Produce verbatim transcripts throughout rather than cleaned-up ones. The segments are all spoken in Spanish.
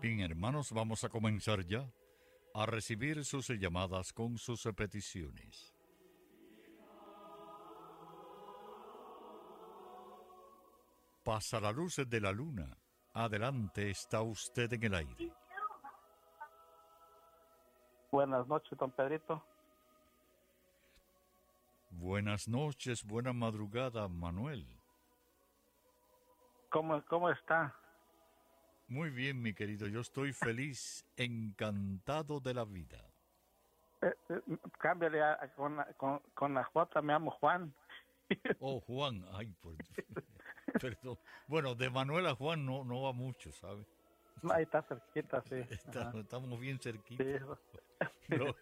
Bien, hermanos, vamos a comenzar ya a recibir sus llamadas con sus peticiones. Pasa la luz de la luna. Adelante, está usted en el aire. Buenas noches, don Pedrito. Buenas noches, buena madrugada, Manuel. ¿Cómo, cómo está? Muy bien, mi querido, yo estoy feliz, encantado de la vida. Eh, eh, cámbiale a, a, con, con, con la J, me llamo Juan. Oh, Juan, ay, por... perdón. Bueno, de Manuel a Juan no, no va mucho, ¿sabe? No, ahí está cerquita, sí. Está, estamos bien cerquita. Sí. No.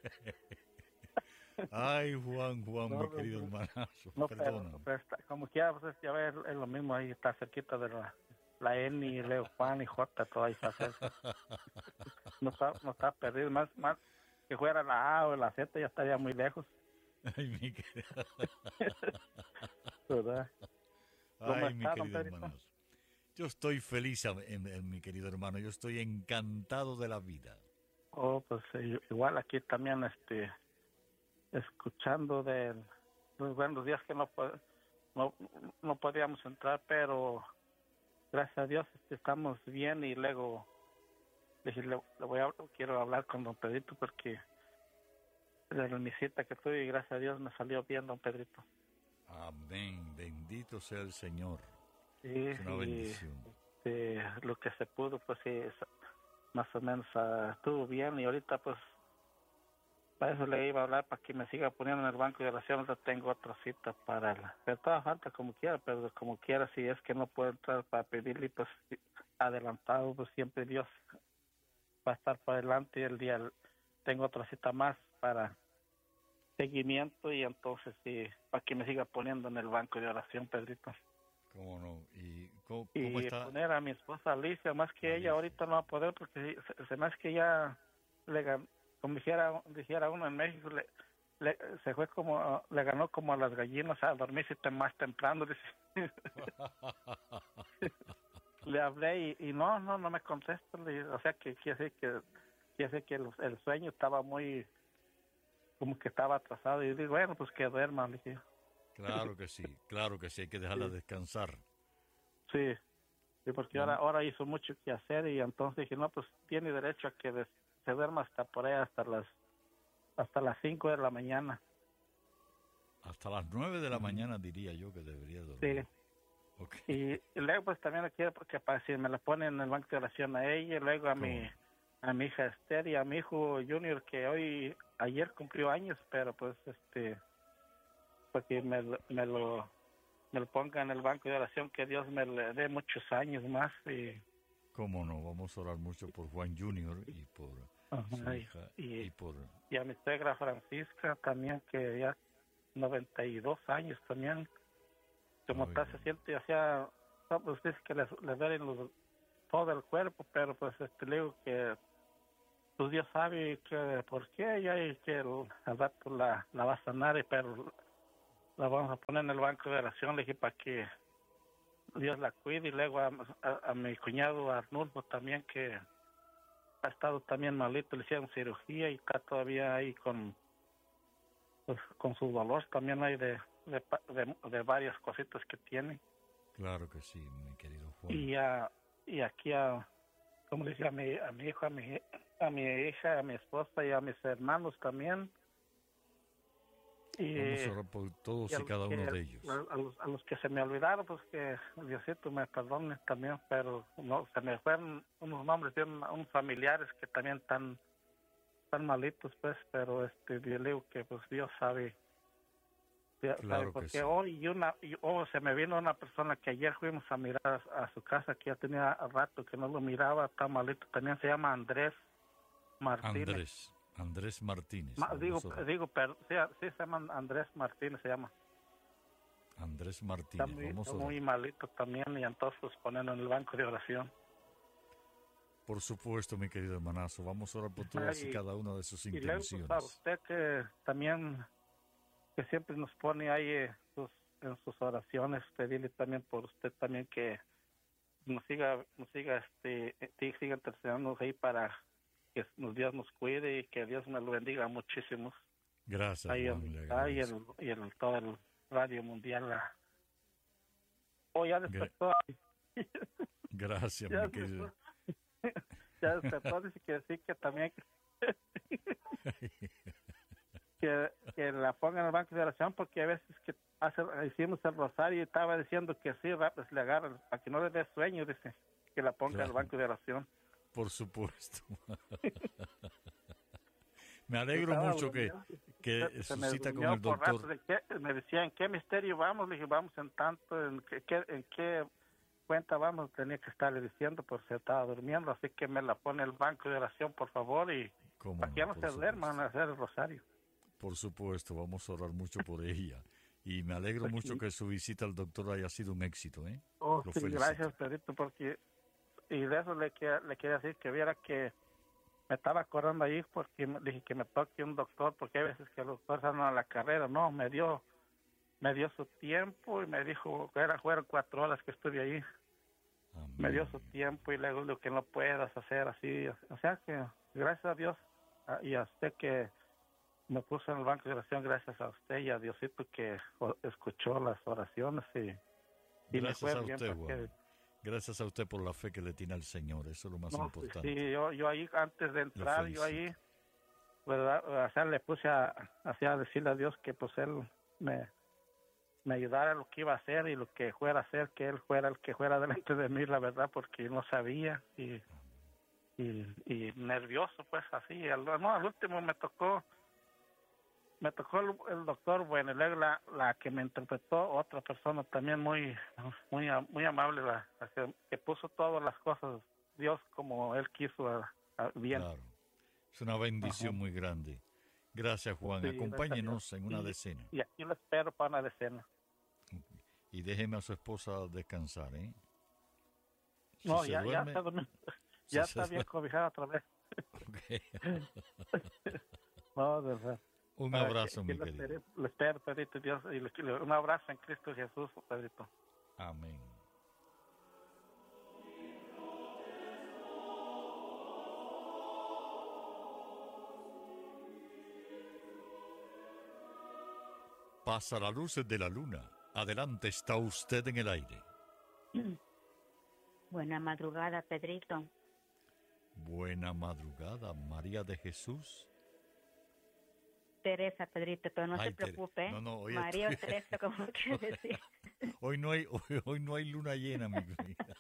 Ay, Juan, Juan, No, mi querido no, hermanazo, no, perdona. pero, pero está, como quiera, pues ya ves, es lo mismo, ahí está cerquita de la, la N, y Leo Juan y J, todo ahí está cerca. No está, no está perdido, más, más que fuera la A o la Z ya estaría muy lejos. Ay, mi querido. ¿Verdad? Ay, mi está, querido hermanazo. Yo estoy feliz, en, en, mi querido hermano, yo estoy encantado de la vida. Oh, pues igual aquí también, este, escuchando de los buenos días que no, no, no podíamos entrar, pero gracias a Dios este, estamos bien. Y luego dije, le, le voy a, quiero hablar con don Pedrito porque de la visita que tuve, y gracias a Dios me salió bien, don Pedrito. Amén, bendito sea el Señor. Sí, es una y, bendición. Este, lo que se pudo, pues sí, más o menos uh, estuvo bien. Y ahorita pues para eso le iba a hablar, para que me siga poniendo en el banco de oración. Ahora tengo otra cita para la, pero toda falta como quiera, pero como quiera, si es que no puedo entrar para pedirle, pues adelantado, pues siempre Dios va a estar para adelante. Y el día tengo otra cita más para seguimiento, y entonces sí, para que me siga poniendo en el banco de oración, Pedrito. ¿Cómo no? ¿Y cómo, cómo y está? Poner a mi esposa Alicia, más que Alicia. Ella ahorita no va a poder, porque se, se me hace que ya le ganó, como dijera, dijera uno en México, le, le, se fue como, le ganó como a las gallinas a dormirse más temprano. Le hablé y, y no, no, no me contesta. Le, o sea que quiere decir que, quiere decir que el, el sueño estaba muy, como que estaba atrasado. Y digo, bueno, pues que duerma, le dije. Claro que sí, claro que sí, hay que dejarla Sí. descansar. Sí, sí, porque ahora, ahora hizo mucho que hacer, y entonces dije, no, pues tiene derecho a que des, se duerma hasta por ahí, hasta las hasta las cinco de la mañana. Hasta las nueve de la uh-huh. mañana diría yo que debería dormir. Sí. Okay. Y, y luego pues también le quiero, porque para si me la ponen en el banco de oración a ella, y luego a mi, a mi hija Esther y a mi hijo Junior, que hoy, ayer cumplió años, pero pues este, porque me, me lo... me lo ponga en el banco de oración, que Dios me le dé muchos años más. Y cómo no, vamos a orar mucho por Juan Junior y por uh-huh. su hija y, y por y a mi suegra Francisca también, que ya noventa y dos años también, como está se siente, o sea, pues dice que les, les duelen los, todo el cuerpo, pero pues este, le digo que pues Dios sabe que por qué, y que el, al rato la, la va a sanar, pero la vamos a poner en el banco de oración. Le dije para que Dios la cuide. Y luego a, a, a mi cuñado Arnulfo también, que ha estado también malito, le hicieron cirugía y está todavía ahí con pues, con sus dolores también hay de, de, de, de varias cositas que tiene. Claro que sí, mi querido Juan. Y, a, y aquí a, como le dije, a mi, a mi hijo, a mi, a mi hija, a mi esposa y a mis hermanos también. Y, vamos a orar por todos y, y cada que, uno de ellos. A, a, los, a los que se me olvidaron, pues que Diosito me perdone también, pero no se me fueron unos nombres de un, unos familiares que también están, están malitos, pues, pero este, yo le digo que pues Dios sabe, Dios claro sabe porque sí. hoy y una, y, oh, se me vino una persona que ayer fuimos a mirar a, a su casa, que ya tenía rato que no lo miraba, está malito, también se llama Andrés Martínez. Andrés. Andrés Martínez. Ma, digo, digo, pero sí, sí se llama Andrés Martínez, se llama. Andrés Martínez. Está muy, Vamos está a muy malito también, y entonces pues, ponerlo en el banco de oración. Por supuesto, mi querido hermanazo. Vamos a orar por todas y, y cada una de sus y intenciones. Y luego, pues, usted que también, que siempre nos pone ahí eh, sus, en sus oraciones, pedirle también por usted también que nos siga, nos siga, este, eh, siga entreteniéndonos ahí para que nos- Dios nos cuide y que Dios me lo bendiga muchísimo. Gracias, Ahí Juan, en, le ahí en, agradezco. y en todo el radio mundial. La... Oh, ya Gra- despertó. gracias, ya mi despertó. querido. Ya despertó, dice que sí, que también que, que la pongan en el banco de oración, porque a veces que hace, hicimos el rosario y estaba diciendo que sí, rápido se le agarra, para que no le dé sueño, dice, que la ponga en el Claro, banco de oración. por supuesto. Me Yo alegro estaba mucho que, durmiendo, que se, se me su cita con durmió el por rato, doctor. de qué, me decía, ¿en qué misterio vamos? Le dije, vamos en tanto, ¿en qué, qué- en qué cuenta vamos? Tenía que estarle diciendo, por se estaba durmiendo, así que me la pone el banco de oración, por favor, y ¿Cómo para que no? ya no Por se duerman supuesto. a hacer el rosario. Por supuesto, vamos a orar mucho por ella. Y me alegro Pues mucho sí. que su visita al doctor haya sido un éxito, ¿eh? Oh, Lo sí, felicito. gracias, Pedrito, porque, y de eso le, quería- le quería decir que viera que me estaba acordando ahí porque me- dije que me toque un doctor, porque hay veces que los doctores andan a la carrera, no, me dio, me dio su tiempo y me dijo que era, fueron cuatro horas que estuve ahí, me dio Amén. su tiempo y luego lo que no puedas hacer así, o sea que gracias a Dios a- y a usted que me puso en el banco de oración, gracias a usted y a Diosito que o- escuchó las oraciones y, y me Gracias fue a bien usted, porque Juan. Gracias a usted por la fe que le tiene al Señor. Eso es lo más no, sí, importante. sí, yo, yo ahí antes de Lo entrar, yo ahí, felicito. ¿verdad? O sea, le puse a, hacia decirle a Dios que pues Él me, me ayudara en lo que iba a hacer y lo que fuera a hacer, que Él fuera el que fuera delante de mí, la verdad, porque yo no sabía y, y, y nervioso, pues así. Al, no, al último me tocó, me tocó el, el doctor, bueno, y luego la, la que me interpretó, otra persona también muy, muy, muy amable, la, la que, que puso todas las cosas, Dios como Él quiso, a- a- bien. Claro. Es una Ajá. bendición muy grande. Gracias, Juan. Sí, gracias a Dios. Acompáñenos en una Y, decena. y aquí lo espero para una decena. Y déjeme a su esposa descansar, ¿eh? Si No, se ya, ya duerme, está durmiendo. si Ya se está bien duerme. cobijada otra vez. Ok. No, de verdad. Un Para que- abrazo, que mi lo querido. espere- lo espero, Pedrito Dios. Y le- le- un abrazo en Cristo Jesús, Pedrito. Amén. Pasa la luz de la luna. Adelante, está usted en el aire. Buena madrugada, Pedrito. Buena madrugada, María de Jesús. Teresa, Pedrito, pero no Ay, se Tere- preocupe. no, no, hoy María o estoy- Teresa, como quieras decir. Hoy no hay, hoy, hoy no hay luna llena, mi vida.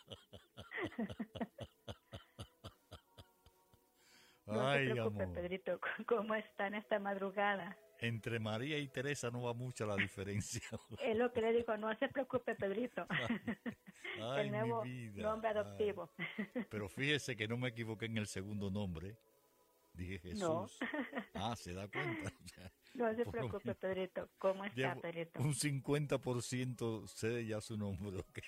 No se Ay, preocupe, amor. Pedrito. ¿Cómo está en esta madrugada? Entre María y Teresa no va mucha la diferencia. Es lo que le digo, no se preocupe, Pedrito. Ay, El nuevo mi vida. nombre Ay. adoptivo. Pero fíjese que no me equivoqué en el segundo nombre. Dije Jesús. No. Ah, ¿se da cuenta? No se Por lo preocupe, menos Pedrito. ¿Cómo está, llevo Pedrito? un cincuenta por ciento sé ya su nombre. ¿Ok?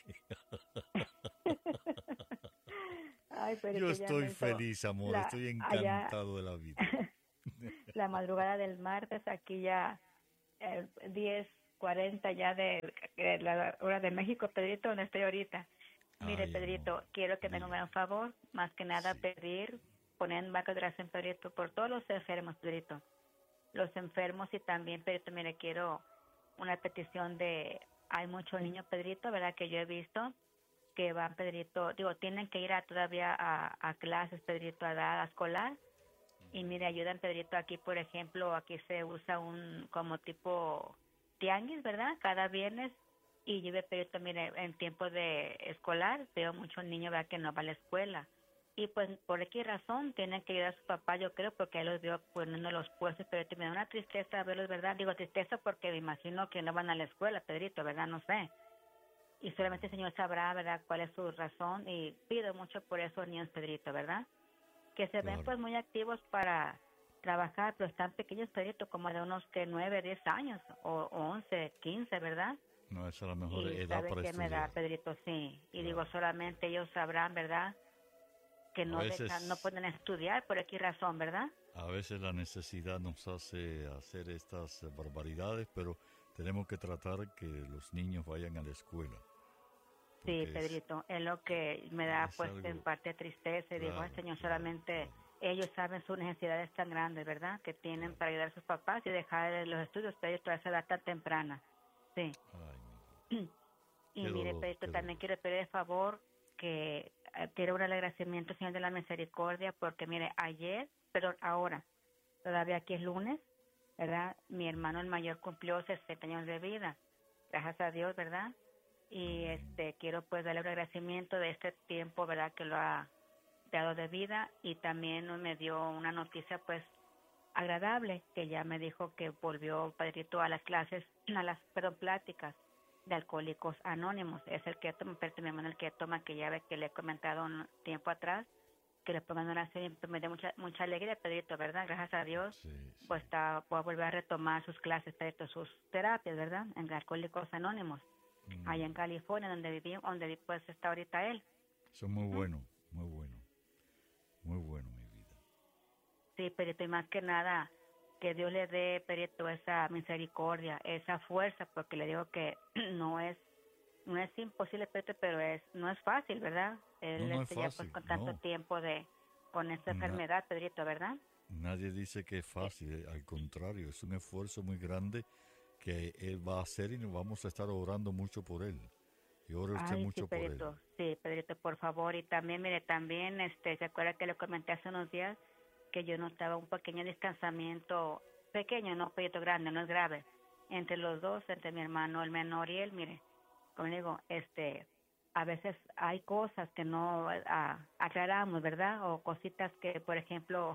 Ay, Pedrito, Yo ya estoy me hizo feliz, amor. la- Estoy allá- encantado de la vida. la madrugada del martes, aquí ya eh, diez cuarenta ya de, de la hora de México, Pedrito, donde estoy ahorita. Mire, Ay, Pedrito, amor, quiero que me haga un diga. gran favor, más que nada Sí. pedir, poner en vaca de oración, Pedrito, por todos los enfermos, Pedrito. Los enfermos y también, Pedrito, mire, quiero una petición de, hay muchos niños, Pedrito, ¿verdad? Que yo he visto que van, Pedrito, digo, tienen que ir a, todavía a, a clases, Pedrito, a edad escolar. Y mire, ayudan, Pedrito, aquí, por ejemplo, aquí se usa un como tipo tianguis, ¿verdad? Cada viernes. Y yo veo, Pedrito, mire, en tiempo de escolar, veo muchos niños, ¿verdad?, que no van a la escuela. Y pues, por qué razón, tienen que ayudar a su papá, yo creo, porque ahí los veo poniendo los puestos, pero me da una tristeza verlos, ¿verdad? Digo, tristeza porque me imagino que no van a la escuela, Pedrito, ¿verdad? No sé. Y solamente el Señor sabrá, ¿verdad?, cuál es su razón. Y pido mucho por esos niños, Pedrito, ¿verdad?, que se ven Claro. pues muy activos para trabajar, pero están pequeños, Pedrito, como de unos que nueve, diez años, o once, quince, ¿verdad? No, esa es la mejor Y edad ¿sabe para qué me da, estudiar. Pedrito? Sí. Y Claro. digo, solamente ellos sabrán, ¿verdad?, que no veces- dejan, no pueden estudiar, por qué razón, ¿verdad? A veces la necesidad nos hace hacer estas barbaridades, pero tenemos que tratar que los niños vayan a la escuela. Sí, porque es, Pedrito, es lo que me da es pues en algo, parte tristeza y digo, ay claro, Señor, claro, solamente claro, ellos saben sus necesidades tan grandes, ¿verdad? Que tienen claro. para ayudar a sus papás y dejar los estudios, Pedrito, a esa edad tan temprana. Sí. Ay, mi vida. Y Qué mire, dolor, Pedrito, qué también dolor. quiero pedir el favor que eh, quiero un agradecimiento, Señor de la Misericordia, porque mire, ayer, pero ahora, todavía aquí es lunes, ¿verdad? Mi hermano el mayor cumplió sesenta años de vida, gracias a Dios, ¿verdad? Y Amén. este quiero pues darle un agradecimiento de este tiempo, ¿verdad? Que lo ha dado de vida y también me dio una noticia pues agradable, que ya me dijo que volvió Padrito a las clases, a las, perdón, pláticas de Alcohólicos Anónimos. Es el que toma, pero mi hermano el que toma, que ya ve que le he comentado un tiempo atrás, que le pongan una oración y pues me da mucha, mucha alegría, Pedrito, ¿verdad? Gracias a Dios, Sí, sí. pues está, puede volver a retomar sus clases, Pedrito, sus terapias, ¿verdad? En Alcohólicos Anónimos, allá en Mm, California, donde viví, donde pues está ahorita él. Eso es muy Ujú. bueno, muy bueno, muy bueno, mi vida. Sí, Perito, y más que nada, que Dios le dé, Perito, esa misericordia, esa fuerza, porque le digo que no es no es imposible, Perito, pero es no es fácil, ¿verdad? No, Él no es este ya pues fácil, con tanto no. tiempo de con esta Na- enfermedad, Pedrito, ¿verdad? Nadie dice que es Eh, fácil, eh, al contrario, es un esfuerzo muy grande que él va a hacer y nos vamos a estar orando mucho por él. Y ore usted Ay, sí, mucho por él. Pedrito, sí, Pedrito, por favor. Y también, mire, también, este, ¿se acuerda que le comenté hace unos días que yo notaba un pequeño distanciamiento, pequeño, no Pedrito, grande, no es grave, entre los dos, entre mi hermano, el menor y él, mire, como le digo, este, a veces hay cosas que no ah, aclaramos, ¿verdad? O cositas que, por ejemplo,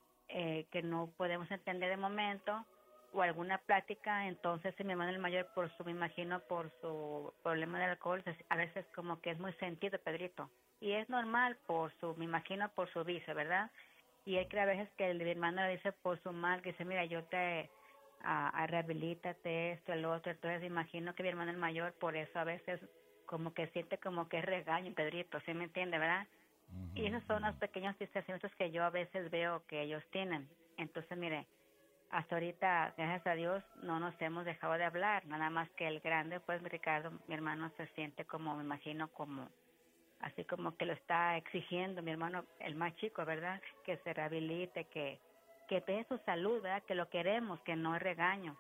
eh, que no podemos entender de momento o alguna plática, entonces mi hermano el mayor por su, me imagino, por su problema del alcohol, pues, a veces como que es muy sentido, Pedrito, y es normal por su, me imagino, por su vicio, ¿verdad? Y él cree a veces que el mi hermano le dice por su mal, que dice, mira, yo te, a, a rehabilítate, esto, el otro, entonces me imagino que mi hermano el mayor por eso a veces como que siente como que es regaño, Pedrito, ¿sí me entiende, verdad? Ujú, Y esos son ujú. los pequeños distanciamientos que yo a veces veo que ellos tienen. Entonces, mire, hasta ahorita, gracias a Dios, no nos hemos dejado de hablar, nada más que el grande, pues Ricardo, mi hermano, se siente como, me imagino, como, así como que lo está exigiendo, mi hermano, el más chico, ¿verdad? Que se rehabilite, que, que dé su salud, ¿verdad? Que lo queremos, que no es regaño.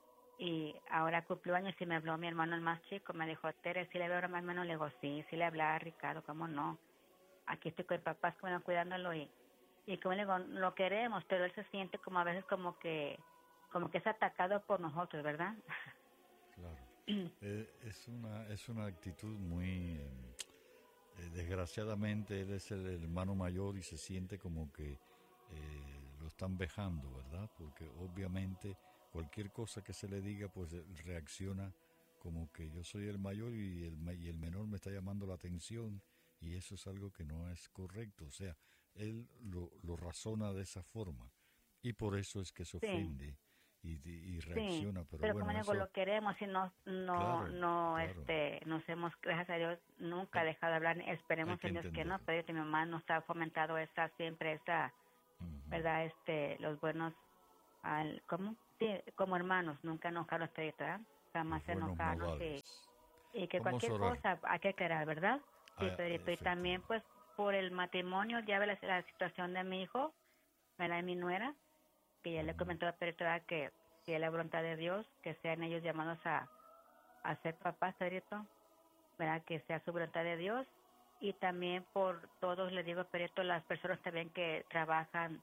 Y ahora cumplió años y me habló mi hermano el más chico, me dijo, Tere, si le veo ahora más o menos, le digo, sí, sí le hablaba a Ricardo, ¿cómo no? Aquí estoy con el papá como cuidándolo y, y como le digo, lo queremos, pero él se siente como a veces como que, como que es atacado por nosotros, ¿verdad? Claro. Eh, es una es una actitud muy eh, eh, desgraciadamente él es el hermano mayor y se siente como que eh, lo están vejando, ¿verdad? Porque obviamente cualquier cosa que se le diga pues él reacciona como que yo soy el mayor y el, ma- y el menor me está llamando la atención y eso es algo que no es correcto, o sea, él lo, lo razona de esa forma y por eso es que se Sí, ofende y, y sí, reacciona, pero pero como bueno, le digo, eso, lo queremos y no, no, claro, no, claro, este, nos hemos, gracias a Dios, nunca hay, dejado de hablar, hay esperemos que en Dios que no, entenderlo. pero mi mamá nos ha fomentado esa, siempre esa, Ujú. ¿verdad? Este, los buenos, al, ¿cómo? Sí, como hermanos, nunca enojarnos, ¿verdad? Jamás Los buenos enojarnos y modales. y que Vamos a cualquier orar. cosa hay que aclarar, ¿verdad? Sí, Ah, Pedrito. Y también, efectivamente. pues, por el matrimonio, ya ve la, la situación de mi hijo, ¿verdad? De mi nuera, que ya le Ujú. comentó a Pedrito, ¿verdad? Que si es la voluntad de Dios, que sean ellos llamados a, a ser papás, Pedrito, ¿verdad? Que sea su voluntad de Dios. Y también por todos, les digo, Pedrito, las personas también que trabajan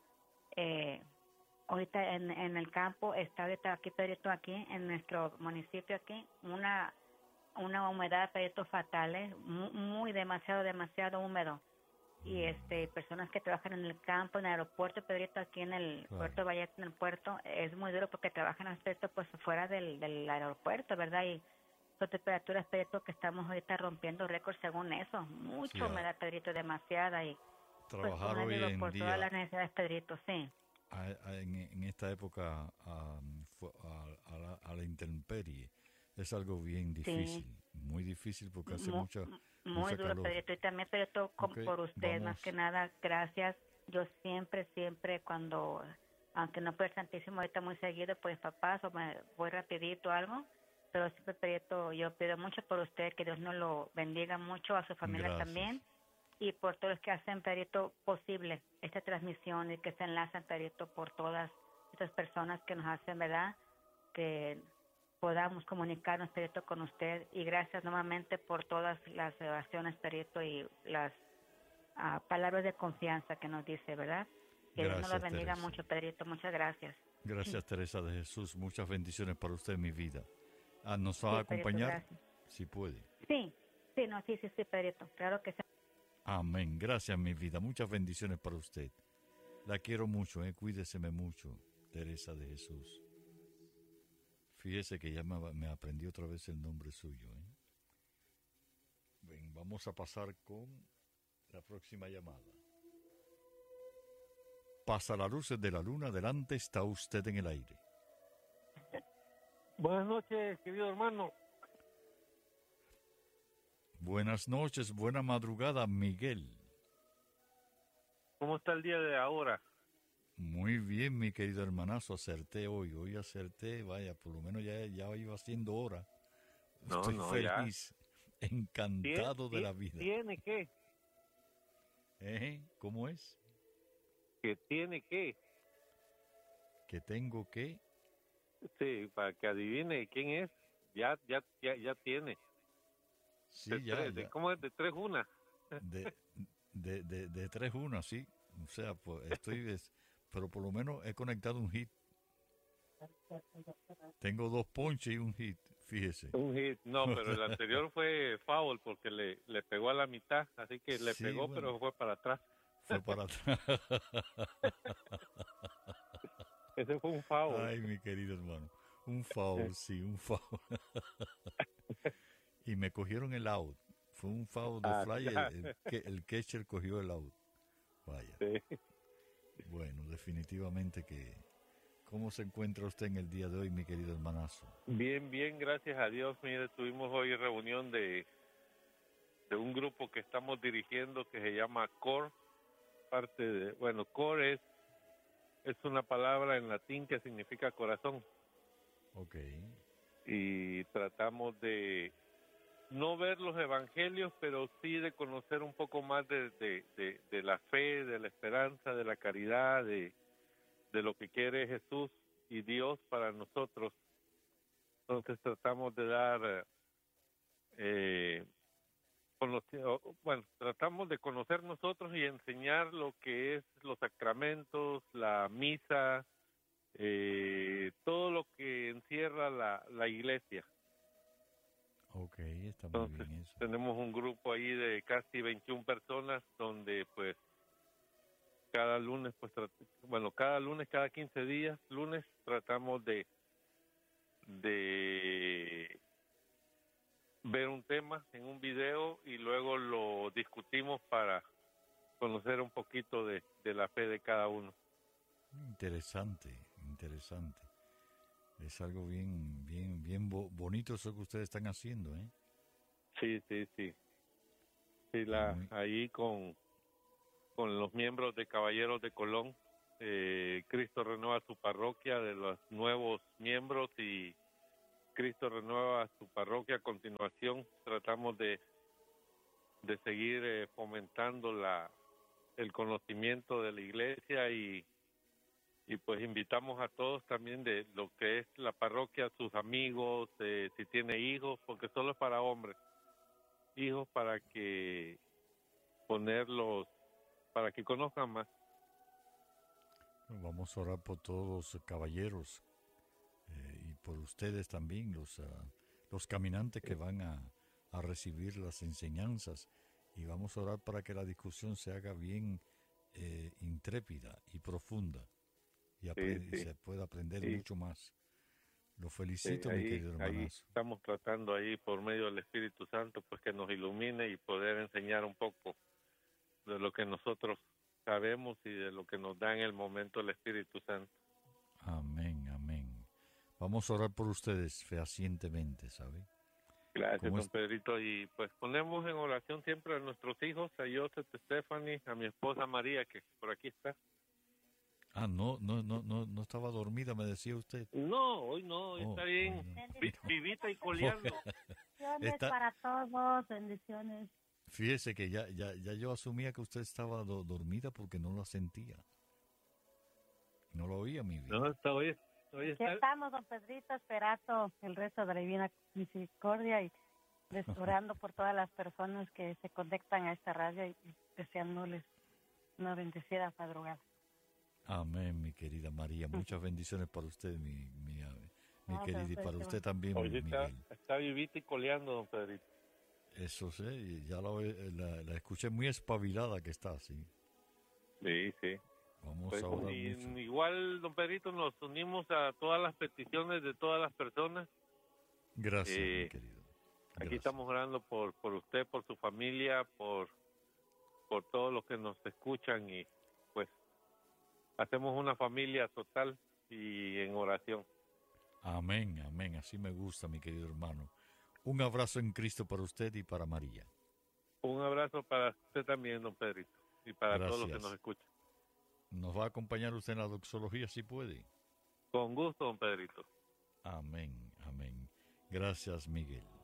eh, ahorita en, en el campo, está ahorita aquí, Pedrito, aquí, en nuestro municipio aquí, una una humedad, Pedrito, fatal, ¿eh? Muy, muy demasiado, demasiado húmedo. Y este personas que trabajan en el campo, en el aeropuerto, Pedrito, aquí en el Claro. puerto Vallarta, en el puerto, es muy duro porque trabajan aspecto pues fuera del, del aeropuerto, ¿verdad? Y son temperaturas, Pedrito, que estamos ahorita rompiendo récords según eso. Sí, Mucha a- humedad, Pedrito, demasiada. Y pues trabajar como les hoy digo, en por todas día las necesidades, Pedrito, sí. a- a- en, en esta época am, fu- a, a la, a la intemperie es algo bien Sí, difícil, muy difícil porque hace Mu- mucha muy mucha duro, calor. Pedrito, y también, Pedrito, com- Ok, por usted, más que vamos. nada, gracias. Yo siempre, siempre, cuando, aunque no puedo Santísimo ahorita muy seguido, pues papás, o me voy rapidito o algo, pero siempre, Pedrito, yo pido mucho por usted, que Dios nos lo bendiga mucho, a su familia Gracias. también, y por todos los que hacen, Pedrito, posible esta transmisión y que se enlazan, Pedrito, por todas estas personas que nos hacen, ¿verdad?, que podamos comunicarnos, Pedrito, con usted. Y gracias nuevamente por todas las oraciones, Pedrito, y las uh, palabras de confianza que nos dice, ¿verdad? Que Dios nos lo bendiga Teresa. mucho, Pedrito. Muchas gracias. Gracias, Teresa de Jesús. Muchas bendiciones para usted en mi vida. Ah, ¿nos va Sí, a acompañar? Pedrito, si puede. Sí, sí, no, sí, sí, sí, Pedrito. Claro que sí. Amén. Gracias, mi vida. Muchas bendiciones para usted. La quiero mucho, ¿eh? Cuídeseme mucho, Teresa de Jesús. Fíjese que ya me, me aprendí otra vez el nombre suyo, ¿eh? Ven, vamos a pasar con la próxima llamada. Pasa las luces de la luna, adelante, está usted en el aire. Buenas noches, querido hermano. Buenas noches, buena madrugada, Miguel. ¿Cómo está el día de ahora? Muy bien, mi querido hermanazo, acerté hoy, hoy acerté, vaya, por lo menos ya, ya iba siendo hora. No, Estoy no, feliz, ya. encantado ¿Tien, de la vida. ¿Tiene qué? ¿Eh? ¿Cómo es? ¿Que tiene qué? Que tengo que... Sí, para que adivine quién es, ya ya ya, ya tiene. Sí, de ya, tres, ya. De, ¿Cómo es? De tres una. De, de, de, de tres una, sí. O sea, pues estoy... Des, pero por lo menos he conectado un hit. Tengo dos ponches y un hit, fíjese. Un hit, no, pero el anterior fue foul porque le, le pegó a la mitad, así que le Sí, pegó, bueno, pero fue para atrás. Fue para atrás. Ese fue un foul. Ay, mi querido hermano. Un foul, sí, un foul. Y me cogieron el out. Fue un foul de Ah, fly. ya. El, el, el catcher cogió el out. Vaya. Sí. Bueno, definitivamente que... ¿Cómo se encuentra usted en el día de hoy, mi querido hermanazo? Bien, bien, gracias a Dios. Mire, tuvimos hoy reunión de, de un grupo que estamos dirigiendo que se llama CORE. Parte de, bueno, CORE es, es una palabra en latín que significa corazón. Ok. Y tratamos de no ver los evangelios, pero sí de conocer un poco más de, de, de, de la fe, de la esperanza, de la caridad, de, de lo que quiere Jesús y Dios para nosotros. Entonces tratamos de dar, eh, conocer, bueno, tratamos de conocer nosotros y enseñar lo que es los sacramentos, la misa, eh, todo lo que encierra la, la iglesia. Ok, está muy Entonces, bien eso. tenemos un grupo ahí de casi veintiuna personas donde pues cada lunes, pues bueno, cada lunes, cada quince días, lunes tratamos de de ver un tema en un video y luego lo discutimos para conocer un poquito de, de la fe de cada uno. Interesante, interesante. Es algo bien, bien, bien bo bonito eso que ustedes están haciendo, ¿eh? Sí, sí, sí. Sí, la, Muy... ahí con, con los miembros de Caballeros de Colón, eh, Cristo renueva su parroquia de los nuevos miembros y Cristo renueva su parroquia. A continuación tratamos de, de seguir eh, fomentando la, el conocimiento de la iglesia y Y pues invitamos a todos también de lo que es la parroquia, sus amigos, eh, si tiene hijos, porque solo es para hombres, hijos para que ponerlos, para que conozcan más. Vamos a orar por todos los caballeros eh, y por ustedes también, los, uh, los caminantes que van a, a recibir las enseñanzas, y vamos a orar para que la discusión se haga bien eh, intrépida y profunda. Y, sí, sí. y se puede aprender sí. mucho más. Lo felicito, sí, ahí, mi querido hermanazo. Ahí estamos tratando ahí por medio del Espíritu Santo pues que nos ilumine y poder enseñar un poco de lo que nosotros sabemos y de lo que nos da en el momento el Espíritu Santo. Amén, amén. Vamos a orar por ustedes fehacientemente, ¿sabe? Gracias, don Pedrito. Y pues ponemos en oración siempre a nuestros hijos, a Joseph, a Stephanie, a mi esposa María, que por aquí está. Ah, no, no, no, no, no estaba dormida, me decía usted. No, hoy no, hoy Oh, está bien hoy no. vi- vivita y coleando. Bendiciones Está- para todos, bendiciones. Fíjese que ya, ya, ya yo asumía que usted estaba do- dormida porque no la sentía. No lo oía, mi vida. No, está hoy, hoy Aquí está, estamos, don Pedrito, esperando el resto de la Divina Misericordia y orando por todas las personas que se conectan a esta radio y deseándoles una bendecida madrugada. Amén, mi querida María. Muchas bendiciones para usted, mi, mi, mi Ah, querida, y para perfecto. usted también, hoy está, Miguel. está vivita y coleando, don Pedrito. Eso sé, y ya la, la, la escuché muy espabilada que está, sí. Sí, sí. Vamos Pues, a orar y- mucho. igual, don Pedrito, nos unimos a todas las peticiones de todas las personas. Gracias, eh, mi querido. Aquí Gracias. estamos orando por, por usted, por su familia, por, por todos los que nos escuchan y pues hacemos una familia total y en oración. Amén, amén. Así me gusta, mi querido hermano. Un abrazo en Cristo para usted y para María. Un abrazo para usted también, don Pedrito, y para todos los que Gracias. nos escuchan. ¿Nos va a acompañar usted en la doxología si puede? Con gusto, don Pedrito. Amén, amén. Gracias, Miguel.